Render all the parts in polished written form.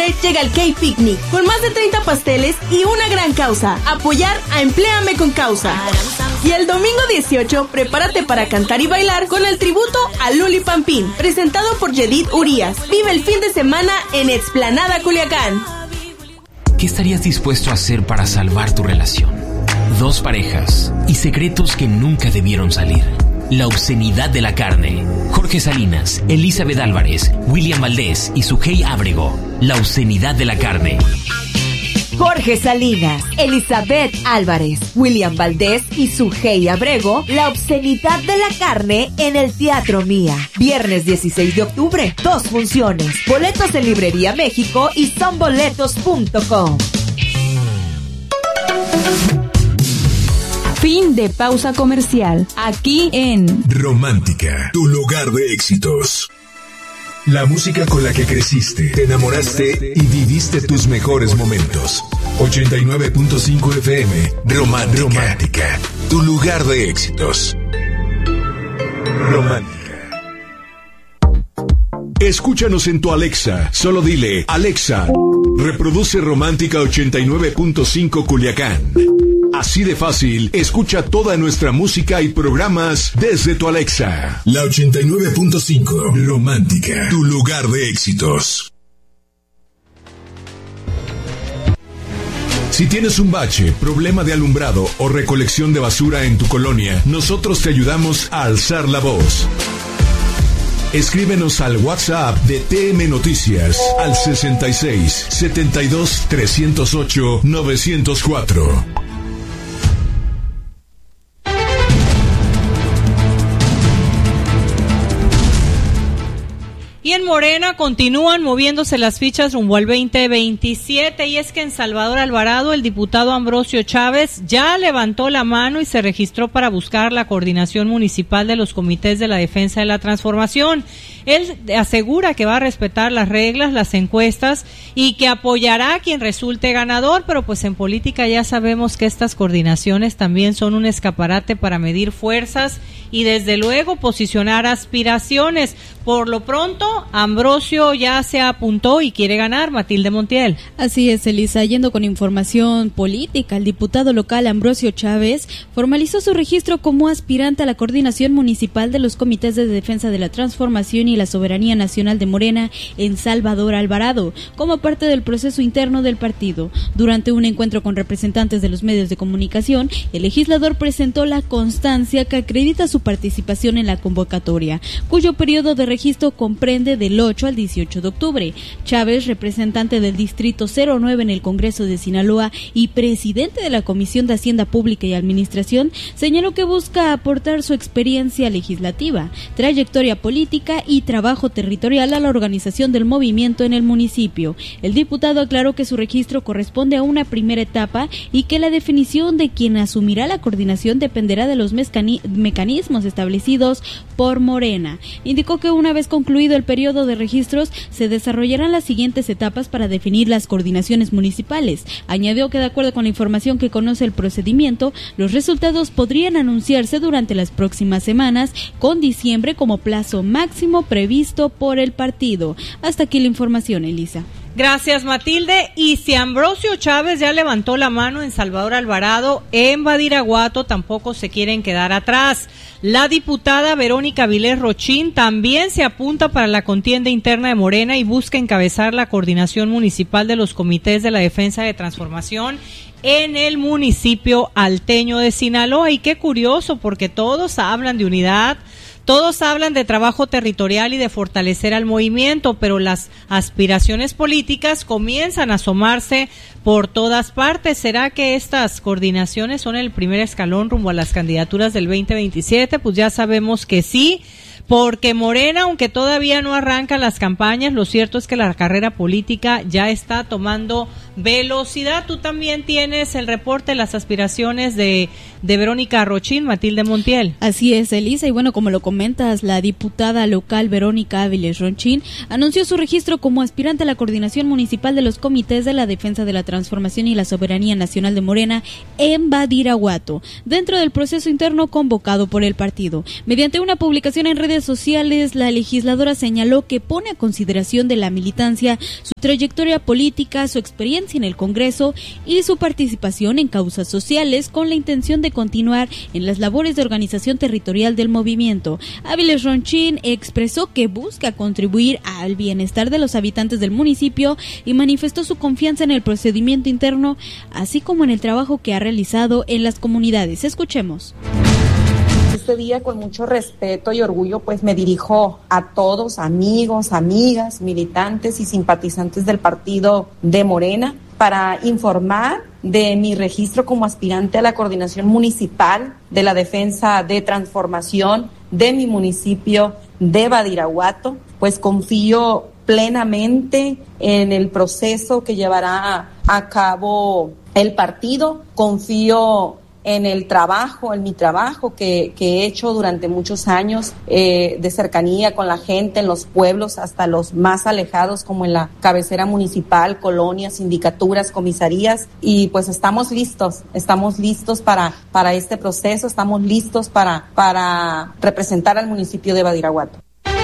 octubre llega el K-Picnic, con más de 30 pasteles y una gran causa: apoyar a Empléame con Causa. Y el domingo 18, prepárate para cantar y bailar con el tributo a Luli Pampín, presentado por Yedid Urias. Vive el fin de semana en Explanada Culiacán. ¿Qué estarías dispuesto a hacer para salvar tu relación? 2 parejas y secretos que nunca debieron salir. La obscenidad de la carne. Jorge Salinas, Elizabeth Álvarez, William Valdés y Sujei Ábrego. La obscenidad de la carne. Jorge Salinas, Elizabeth Álvarez, William Valdés y Sujei Ábrego, La obscenidad de la carne en el Teatro Mía. Viernes 16 de octubre, 2 funciones. Boletos en Librería México y sonboletos.com. Fin de pausa comercial. Aquí en Romántica, tu lugar de éxitos. La música con la que creciste, te enamoraste y viviste tus mejores momentos. 89.5 FM, Romántica, tu lugar de éxitos. Romántica. Escúchanos en tu Alexa. Solo dile: Alexa, reproduce Romántica 89.5 Culiacán. Así de fácil, escucha toda nuestra música y programas desde tu Alexa. La 89.5, Romántica, tu lugar de éxitos. Si tienes un bache, problema de alumbrado o recolección de basura en tu colonia, nosotros te ayudamos a alzar la voz. Escríbenos al WhatsApp de TM Noticias al 66 72 308 904. Y en Morena continúan moviéndose las fichas rumbo al 2027, y es que en Salvador Alvarado el diputado Ambrosio Chávez ya levantó la mano y se registró para buscar la coordinación municipal de los comités de la defensa de la transformación. Él asegura que va a respetar las reglas, las encuestas y que apoyará a quien resulte ganador, pero pues en política ya sabemos que estas coordinaciones también son un escaparate para medir fuerzas y desde luego posicionar aspiraciones. Por lo pronto, Ambrosio ya se apuntó y quiere ganar. Matilde Montiel. Así es, Elisa. Yendo con información política, el diputado local Ambrosio Chávez formalizó su registro como aspirante a la coordinación municipal de los comités de defensa de la transformación y la soberanía nacional de Morena en Salvador Alvarado, como parte del proceso interno del partido. Durante un encuentro con representantes de los medios de comunicación, el legislador presentó la constancia que acredita su participación en la convocatoria, cuyo periodo de registro comprende del 8 al 18 de octubre. Chávez, representante del Distrito 09 en el Congreso de Sinaloa y presidente de la Comisión de Hacienda Pública y Administración, señaló que busca aportar su experiencia legislativa, trayectoria política y trabajo territorial a la organización del movimiento en el municipio. El diputado aclaró que su registro corresponde a una primera etapa y que la definición de quien asumirá la coordinación dependerá de los mecanismos establecidos por Morena. Indicó que una vez concluido el periodo de registros, se desarrollarán las siguientes etapas para definir las coordinaciones municipales. Añadió que de acuerdo con la información que conoce el procedimiento, los resultados podrían anunciarse durante las próximas semanas, con diciembre como plazo máximo previsto por el partido. Hasta aquí la información, Elisa. Gracias, Matilde. Y si Ambrosio Chávez ya levantó la mano en Salvador Alvarado, en Badiraguato tampoco se quieren quedar atrás. La diputada Verónica Vilés Rochín también se apunta para la contienda interna de Morena y busca encabezar la coordinación municipal de los comités de la defensa de transformación en el municipio alteño de Sinaloa. Y qué curioso, porque todos hablan de unidad, todos hablan de trabajo territorial y de fortalecer al movimiento, pero las aspiraciones políticas comienzan a asomarse por todas partes. ¿Será que estas coordinaciones son el primer escalón rumbo a las candidaturas del 2027? Pues ya sabemos que sí, porque Morena, aunque todavía no arrancan las campañas, lo cierto es que la carrera política ya está tomando velocidad. Tú también tienes el reporte de las aspiraciones de Verónica Rochín, Matilde Montiel. Así es, Elisa, y bueno, como lo comentas, la diputada local Verónica Vilés Rochín anunció su registro como aspirante a la coordinación municipal de los comités de la defensa de la transformación y la soberanía nacional de Morena en Badiraguato, dentro del proceso interno convocado por el partido. Mediante una publicación en redes redes sociales, la legisladora señaló que pone a consideración de la militancia su trayectoria política, su experiencia en el Congreso y su participación en causas sociales con la intención de continuar en las labores de organización territorial del movimiento. Áviles Ronchín expresó que busca contribuir al bienestar de los habitantes del municipio y manifestó su confianza en el procedimiento interno, así como en el trabajo que ha realizado en las comunidades. Escuchemos. Este día, con mucho respeto y orgullo, pues me dirijo a todos, amigos, amigas, militantes y simpatizantes del partido de Morena, para informar de mi registro como aspirante a la coordinación municipal de la defensa de transformación de mi municipio de Badiraguato. Pues confío plenamente en el proceso que llevará a cabo el partido, confío en el trabajo, en mi trabajo que he hecho durante muchos años de cercanía con la gente en los pueblos hasta los más alejados, como en la cabecera municipal, colonias, sindicaturas, comisarías, y pues estamos listos para este proceso, estamos listos para representar al municipio de Badiraguato.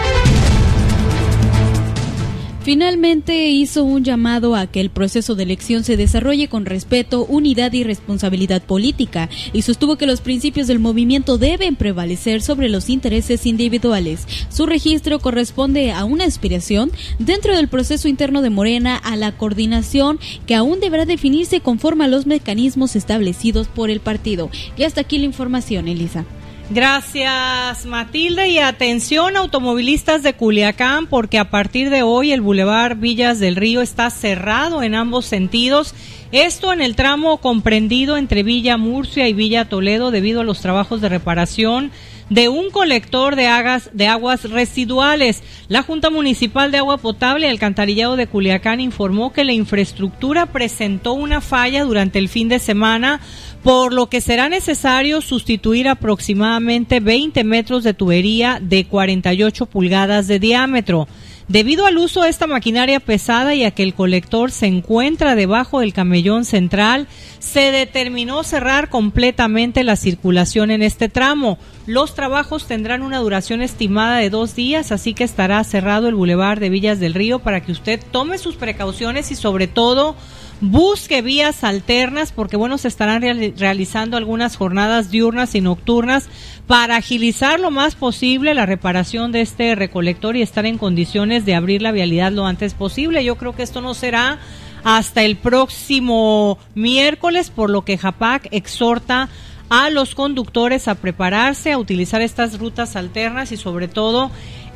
Finalmente hizo un llamado a que el proceso de elección se desarrolle con respeto, unidad y responsabilidad política, y sostuvo que los principios del movimiento deben prevalecer sobre los intereses individuales. Su registro corresponde a una aspiración dentro del proceso interno de Morena a la coordinación que aún deberá definirse conforme a los mecanismos establecidos por el partido. Y hasta aquí la información, Elisa. Gracias, Matilde, y atención automovilistas de Culiacán, porque a partir de hoy el Boulevard Villas del Río está cerrado en ambos sentidos. Esto en el tramo comprendido entre Villa Murcia y Villa Toledo debido a los trabajos de reparación de un colector de aguas residuales. La Junta Municipal de Agua Potable y Alcantarillado de Culiacán informó que la infraestructura presentó una falla durante el fin de semana, por lo que será necesario sustituir aproximadamente 20 metros de tubería de 48 pulgadas de diámetro. Debido al uso de esta maquinaria pesada y a que el colector se encuentra debajo del camellón central, se determinó cerrar completamente la circulación en este tramo. Los trabajos tendrán una duración estimada de 2 días, así que estará cerrado el Boulevard de Villas del Río para que usted tome sus precauciones y sobre todo busque vías alternas, porque bueno, se estarán realizando algunas jornadas diurnas y nocturnas para agilizar lo más posible la reparación de este recolector y estar en condiciones de abrir la vialidad lo antes posible. Yo creo que esto no será hasta el próximo miércoles, por lo que JAPAC exhorta a los conductores a prepararse, a utilizar estas rutas alternas y sobre todo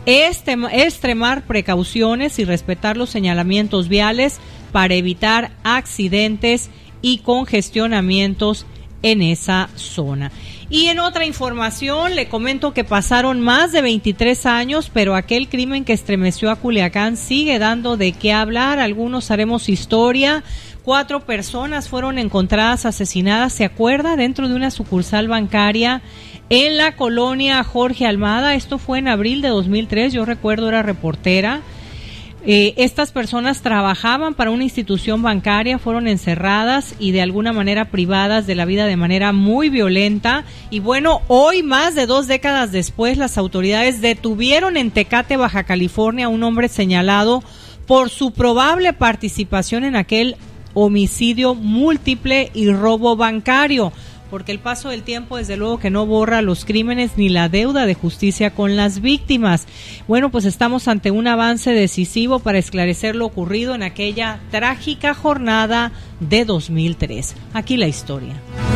extremar precauciones y respetar los señalamientos viales para evitar accidentes y congestionamientos en esa zona. Y en otra información le comento que pasaron más de 23 años, pero aquel crimen que estremeció a Culiacán sigue dando de qué hablar. Algunos haremos historia. 4 personas fueron encontradas asesinadas, ¿se acuerda? Dentro de una sucursal bancaria en la colonia Jorge Almada. Esto fue en abril de 2003, yo recuerdo, era reportera. Estas personas trabajaban para una institución bancaria, fueron encerradas y de alguna manera privadas de la vida de manera muy violenta. Y bueno, hoy, más de 2 décadas después, las autoridades detuvieron en Tecate, Baja California, a un hombre señalado por su probable participación en aquel homicidio múltiple y robo bancario, porque el paso del tiempo desde luego que no borra los crímenes ni la deuda de justicia con las víctimas. Bueno, pues estamos ante un avance decisivo para esclarecer lo ocurrido en aquella trágica jornada de 2003. Aquí la historia.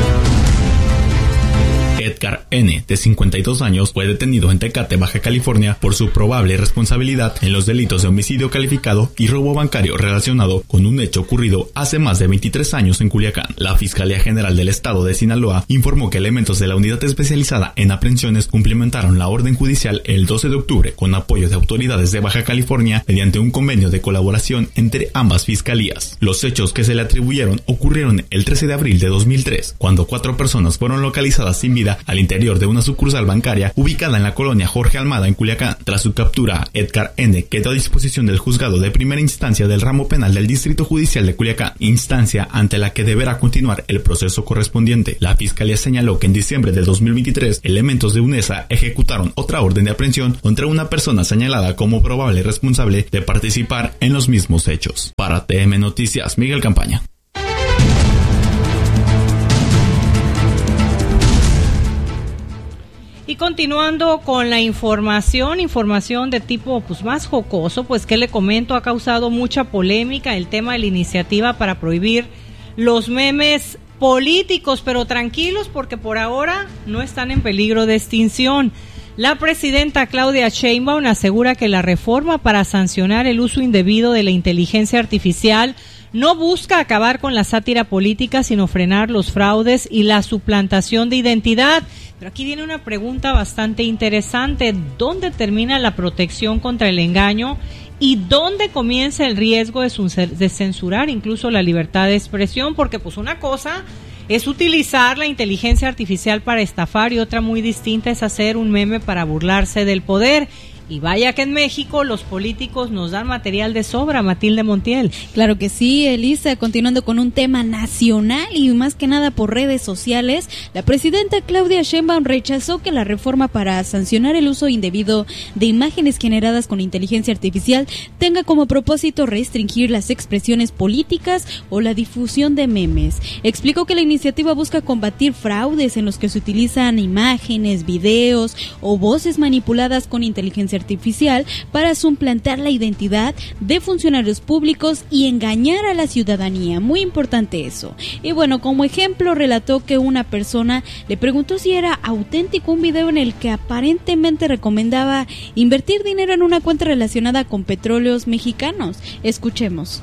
Edgar N., de 52 años, fue detenido en Tecate, Baja California, por su probable responsabilidad en los delitos de homicidio calificado y robo bancario relacionado con un hecho ocurrido hace más de 23 años en Culiacán. La Fiscalía General del Estado de Sinaloa informó que elementos de la unidad especializada en aprehensiones cumplimentaron la orden judicial el 12 de octubre con apoyo de autoridades de Baja California mediante un convenio de colaboración entre ambas fiscalías. Los hechos que se le atribuyeron ocurrieron el 13 de abril de 2003, cuando 4 personas fueron localizadas sin vida al interior de una sucursal bancaria ubicada en la colonia Jorge Almada en Culiacán. Tras su captura, Edgar N. quedó a disposición del juzgado de primera instancia del ramo penal del Distrito Judicial de Culiacán, instancia ante la que deberá continuar el proceso correspondiente. La fiscalía señaló que en diciembre de 2023, elementos de UNESA ejecutaron otra orden de aprehensión contra una persona señalada como probable responsable de participar en los mismos hechos. Para TM Noticias, Miguel Campaña. Y continuando con la información de tipo más jocoso, pues que le comento, ha causado mucha polémica el tema de la iniciativa para prohibir los memes políticos, pero tranquilos porque por ahora no están en peligro de extinción. La presidenta Claudia Sheinbaum asegura que la reforma para sancionar el uso indebido de la inteligencia artificial no busca acabar con la sátira política, sino frenar los fraudes y la suplantación de identidad. Pero aquí viene una pregunta bastante interesante. ¿Dónde termina la protección contra el engaño y dónde comienza el riesgo de censurar incluso la libertad de expresión? Porque pues una cosa es utilizar la inteligencia artificial para estafar y otra muy distinta es hacer un meme para burlarse del poder. Y vaya que en México los políticos nos dan material de sobra, Matilde Montiel. Claro que sí, Elisa, continuando con un tema nacional y más que nada por redes sociales, la presidenta Claudia Sheinbaum rechazó que la reforma para sancionar el uso indebido de imágenes generadas con inteligencia artificial tenga como propósito restringir las expresiones políticas o la difusión de memes. Explicó que la iniciativa busca combatir fraudes en los que se utilizan imágenes, videos o voces manipuladas con inteligencia artificial para suplantar la identidad de funcionarios públicos y engañar a la ciudadanía. Muy importante eso. Y bueno, como ejemplo relató que una persona le preguntó si era auténtico un video en el que aparentemente recomendaba invertir dinero en una cuenta relacionada con petróleos mexicanos. Escuchemos.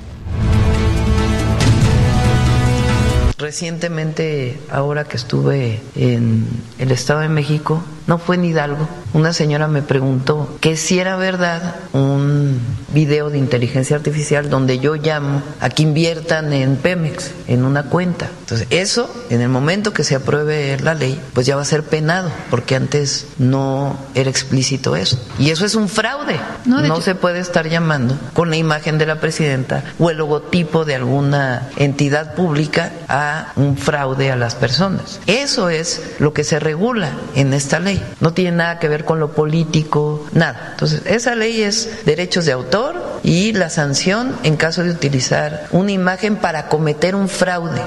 Recientemente, ahora que estuve en el Estado de México, no fue en Hidalgo, una señora me preguntó que si era verdad un video de inteligencia artificial donde yo llamo a que inviertan en Pemex, en una cuenta. Entonces, eso, en el momento que se apruebe la ley, pues ya va a ser penado, porque antes no era explícito eso. Y eso es un fraude. No se puede estar llamando con la imagen de la presidenta o el logotipo de alguna entidad pública a un fraude a las personas. Eso es lo que se regula en esta ley. No tiene nada que ver con lo político, nada. Entonces, esa ley es derechos de autor y la sanción en caso de utilizar una imagen para cometer un fraude.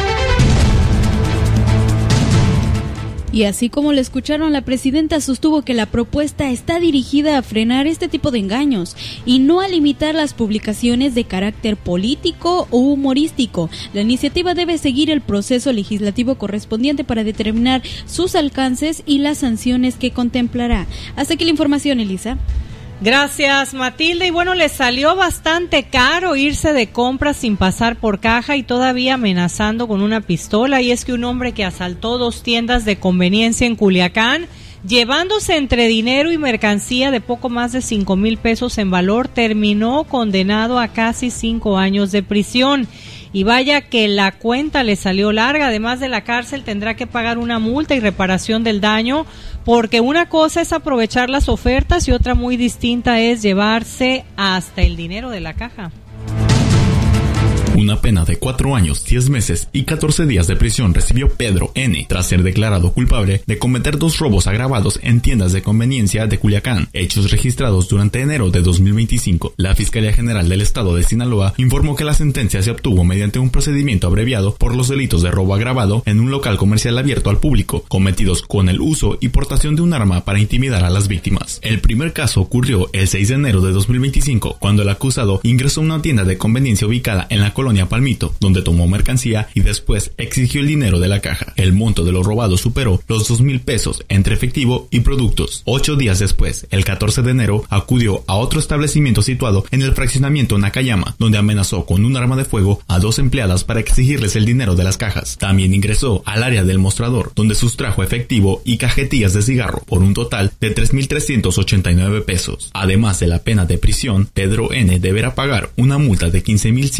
Y así como le escucharon, la presidenta sostuvo que la propuesta está dirigida a frenar este tipo de engaños y no a limitar las publicaciones de carácter político o humorístico. La iniciativa debe seguir el proceso legislativo correspondiente para determinar sus alcances y las sanciones que contemplará. Hasta aquí la información, Elisa. Gracias, Matilde. Y bueno, le salió bastante caro irse de compras sin pasar por caja y todavía amenazando con una pistola. Y es que un hombre que asaltó 2 tiendas de conveniencia en Culiacán, llevándose entre dinero y mercancía de poco más de 5,000 pesos en valor, terminó condenado a casi 5 años de prisión. Y vaya que la cuenta le salió larga. Además de la cárcel, tendrá que pagar una multa y reparación del daño, porque una cosa es aprovechar las ofertas y otra muy distinta es llevarse hasta el dinero de la caja. Una pena de 4 años, 10 meses y 14 días de prisión recibió Pedro N. tras ser declarado culpable de cometer 2 robos agravados en tiendas de conveniencia de Culiacán, hechos registrados durante enero de 2025. La Fiscalía General del Estado de Sinaloa informó que la sentencia se obtuvo mediante un procedimiento abreviado por los delitos de robo agravado en un local comercial abierto al público, cometidos con el uso y portación de un arma para intimidar a las víctimas. El primer caso ocurrió el 6 de enero de 2025, cuando el acusado ingresó a una tienda de conveniencia ubicada en la colonia Palmito, donde tomó mercancía y después exigió el dinero de la caja. El monto de lo robado superó los 2,000 pesos entre efectivo y productos. 8 días después, el 14 de enero, acudió a otro establecimiento situado en el fraccionamiento Nakayama, donde amenazó con un arma de fuego a 2 empleadas para exigirles el dinero de las cajas. También ingresó al área del mostrador, donde sustrajo efectivo y cajetillas de cigarro por un total de 3,389 pesos. Además de la pena de prisión, Pedro N. deberá pagar una multa de 15,190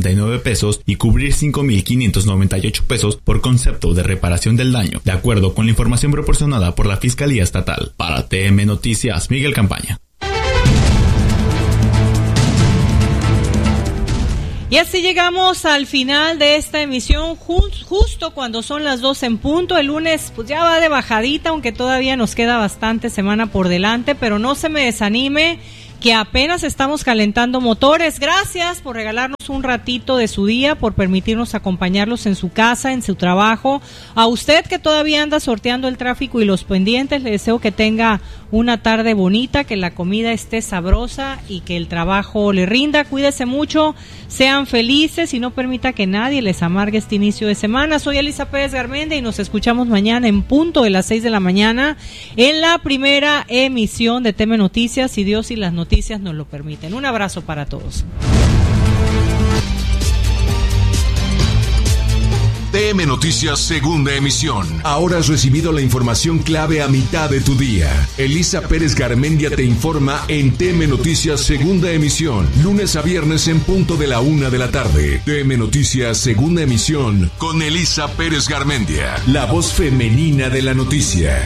1.189 pesos y cubrir 5.598 pesos por concepto de reparación del daño, de acuerdo con la información proporcionada por la Fiscalía Estatal. Para TM Noticias, Miguel Campaña. Y así llegamos al final de esta emisión, justo cuando son las 2 en punto. El lunes pues ya va de bajadita, aunque todavía nos queda bastante semana por delante, pero no se me desanime, que apenas estamos calentando motores. Gracias por regalarnos un ratito de su día, por permitirnos acompañarlos en su casa, en su trabajo. A usted que todavía anda sorteando el tráfico y los pendientes, le deseo que tenga una tarde bonita, que la comida esté sabrosa y que el trabajo le rinda. Cuídese mucho, sean felices y no permita que nadie les amargue este inicio de semana. Soy Elisa Pérez Garmendia y nos escuchamos mañana en punto de las 6 de la mañana en la primera emisión de TM Noticias, si Dios y las noticias nos lo permiten. Un abrazo para todos. TM Noticias, segunda emisión. Ahora has recibido la información clave a mitad de tu día. Elisa Pérez Garmendia te informa en TM Noticias, segunda emisión. Lunes a viernes en punto de la 1 de la tarde. TM Noticias, segunda emisión. Con Elisa Pérez Garmendia, la voz femenina de la noticia.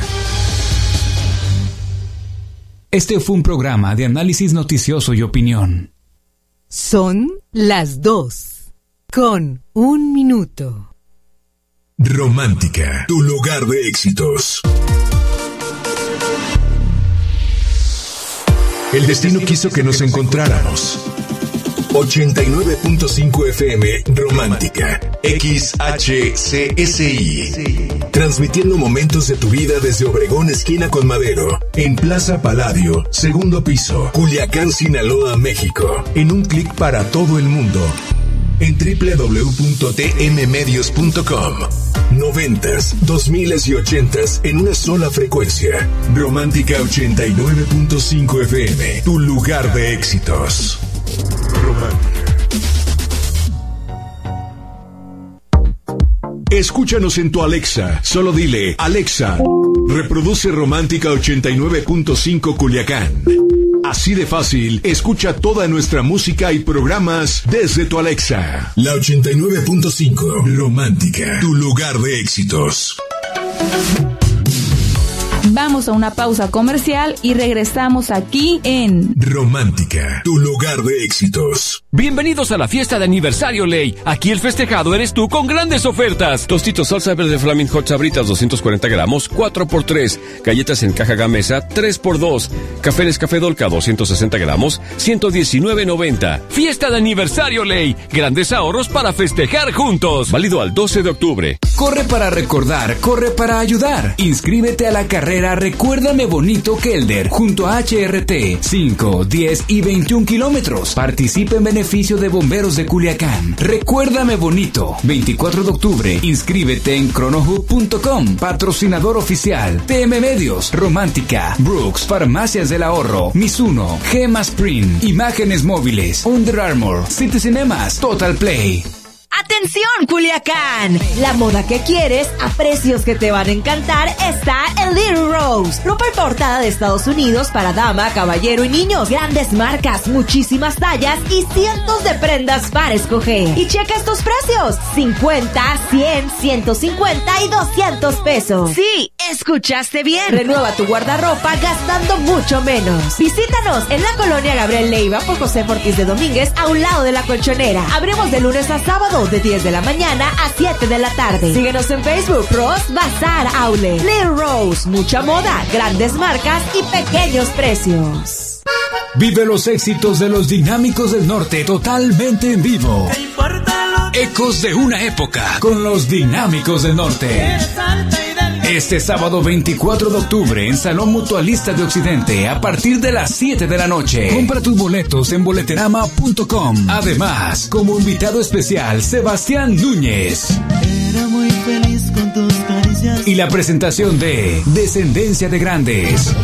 Este fue un programa de análisis noticioso y opinión. Son las 2:01 minuto. Romántica, tu lugar de éxitos. El destino quiso que nos encontráramos. 89.5 FM Romántica, XHCSI. Transmitiendo momentos de tu vida desde Obregón, esquina con Madero, en Plaza Palladio, segundo piso, Culiacán, Sinaloa, México. En un clic para todo el mundo. En www.tmmedios.com. 90s, 2000s y 80s en una sola frecuencia. Romántica 89.5 FM, tu lugar de éxitos. Romántica. Escúchanos en tu Alexa. Solo dile: Alexa, reproduce Romántica 89.5 Culiacán. Así de fácil, escucha toda nuestra música y programas desde tu Alexa. La 89.5 Romántica, tu lugar de éxitos. Vamos a una pausa comercial y regresamos aquí en Romántica, tu lugar de éxitos. Bienvenidos a la fiesta de aniversario Ley. Aquí el festejado eres tú con grandes ofertas. Tostitos salsa verde Flaming Hot Sabritas 240 gramos, 4x3. Galletas en caja Gamesa, 3x2. Café Nescafé Dolca 260 gramos, 119.90. Fiesta de aniversario Ley. Grandes ahorros para festejar juntos. Válido al 12 de octubre. Corre para recordar, corre para ayudar. Inscríbete a la carrera Recuérdame Bonito Kelder junto a HRT, 5, 10 y 21 kilómetros. Participa en beneficio de Bomberos de Culiacán. Recuérdame Bonito, 24 de octubre. Inscríbete en cronohub.com. Patrocinador oficial: TM Medios, Romántica, Brooks, Farmacias del Ahorro, Mizuno, Gema Sprint, Imágenes Móviles, Under Armour, City Cinemas, Total Play. ¡Atención, Culiacán! La moda que quieres a precios que te van a encantar está en Little Rose. Ropa importada de Estados Unidos para dama, caballero y niños. Grandes marcas, muchísimas tallas y cientos de prendas para escoger. Y checa estos precios: 50, 100, 150 y 200 pesos. Sí, escuchaste bien. Renueva tu guardarropa gastando mucho menos. Visítanos en la colonia Gabriel Leiva por José Ortiz de Domínguez, a un lado de la Colchonera. Abrimos de lunes a sábado de 10 de la mañana a 7 de la tarde. Síguenos en Facebook, Rose Bazar Outlet. Little Rose, mucha moda, grandes marcas y pequeños precios. Vive los éxitos de los Dinámicos del Norte totalmente en vivo. Ecos de una época con los Dinámicos del Norte. Este sábado 24 de octubre en Salón Mutualista de Occidente a partir de las 7 de la noche. Compra tus boletos en boleterama.com. Además, como invitado especial, Sebastián Núñez. Era muy feliz con tus caricias. Y la presentación de Descendencia de Grandes.